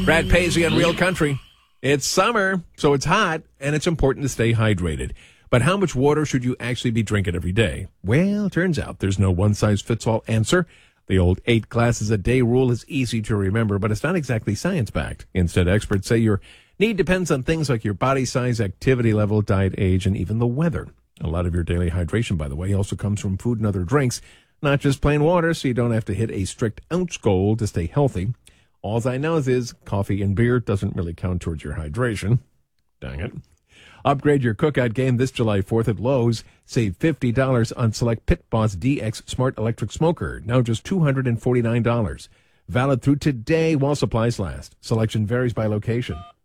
Brad Paisley on Real Country. It's summer, so it's hot, and it's important to stay hydrated. But how much water should you actually be drinking every day? Well, it turns out there's no one-size-fits-all answer. The old 8 glasses a day rule is easy to remember, but it's not exactly science-backed. Instead, experts say your need depends on things like your body size, activity level, diet, age, and even the weather. A lot of your daily hydration, by the way, also comes from food and other drinks, not just plain water, so you don't have to hit a strict ounce goal to stay healthy. All I know is coffee and beer doesn't really count towards your hydration. Dang it. Upgrade your cookout game this July 4th at Lowe's. Save $50 on select Pit Boss DX Smart Electric Smoker, now just $249. Valid through today while supplies last. Selection varies by location.